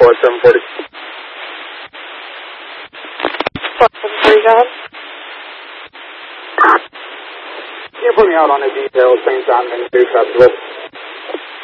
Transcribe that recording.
740. 740, go ahead. Can you put me out on a detail, St. John, Minnesota Festival?